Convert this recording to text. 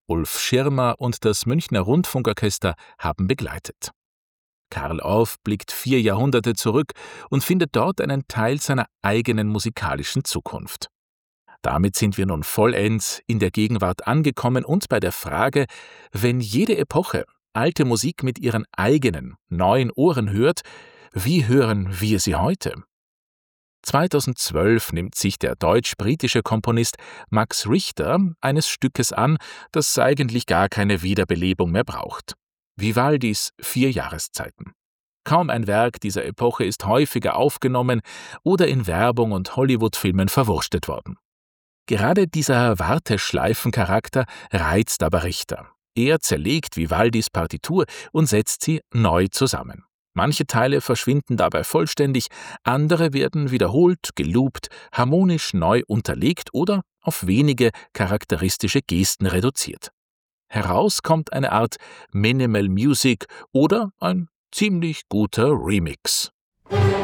Ulf Schirmer und das Münchner Rundfunkorchester haben begleitet. Carl Orff blickt 4 Jahrhunderte zurück und findet dort einen Teil seiner eigenen musikalischen Zukunft. Damit sind wir nun vollends in der Gegenwart angekommen und bei der Frage, wenn jede Epoche alte Musik mit ihren eigenen, neuen Ohren hört, wie hören wir sie heute? 2012 nimmt sich der deutsch-britische Komponist Max Richter eines Stückes an, das eigentlich gar keine Wiederbelebung mehr braucht. Vivaldis 4 Jahreszeiten. Kaum ein Werk dieser Epoche ist häufiger aufgenommen oder in Werbung und Hollywood-Filmen verwurstet worden. Gerade dieser Warteschleifencharakter reizt aber Richter. Er zerlegt Vivaldis Partitur und setzt sie neu zusammen. Manche Teile verschwinden dabei vollständig, andere werden wiederholt, geloopt, harmonisch neu unterlegt oder auf wenige charakteristische Gesten reduziert. Heraus kommt eine Art Minimal Music oder ein ziemlich guter Remix.